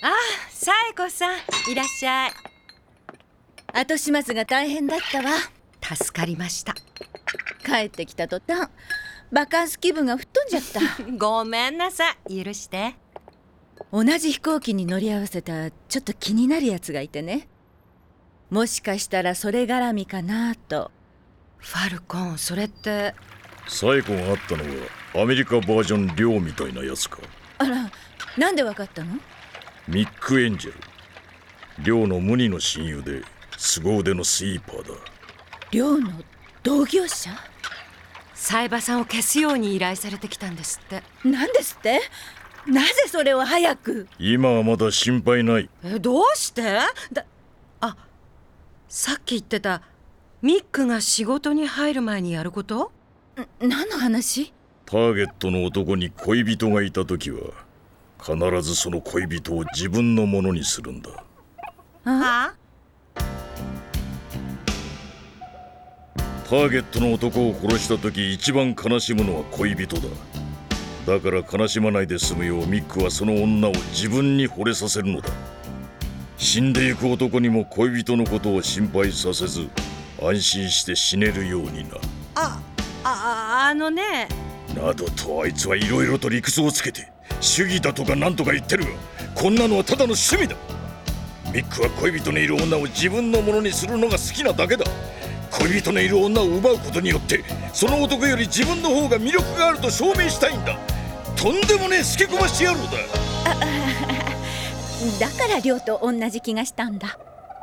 サエコさん、いらっしゃい。 後始末が大変だったわ。 助かりました。 帰ってきた途端バカンス気分が吹っ飛んじゃったごめんなさい、許して。 同じ飛行機に乗り合わせたちょっと気になるやつがいてね。もしかしたらそれ絡みかなと。 ファルコン、それって。 サイコがあったのはアメリカバージョン寮みたいなやつか。 あら、なんでわかったの？ ミック・エンジェル、寮の無二の親友で凄腕のスイーパーだ。 寮の同業者？ サイバさんを消すように依頼されてきたんですって。 なんですって？なぜそれを早く？ 今はまだ心配ない。 どうしてさっき言ってたミックが仕事に入る前にやること？ 何の話？ ターゲットの男に恋人がいた時は必ずその恋人を自分のものにするんだ。 はあ？ ターゲットの男を殺した時一番悲しむのは恋人だ。だから悲しまないで済むようミックはその女を自分に惚れさせるのだ。死んでいく男にも恋人のことを心配させず安心して死ねるようにな。などとあいつはいろいろと理屈をつけて主義だとかなんとか言ってるが、こんなのはただの趣味だ。ミックは恋人のいる女を自分のものにするのが好きなだけだ。恋人のいる女を奪うことによってその男より自分の方が魅力があると証明したいんだ。とんでもねえスケコマしてやるんだ。 だから亮と同じ気がしたんだ。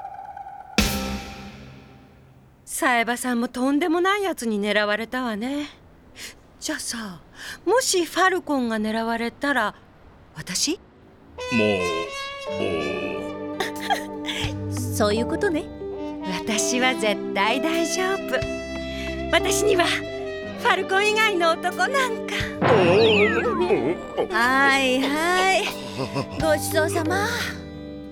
サエバさんもとんでもないやつに狙われたわね。じゃあさ、もしファルコンが狙われたら私？ そういうことね。 私は絶対大丈夫。私にはファルコン以外の男なんか。 はいはい、ごちそうさま。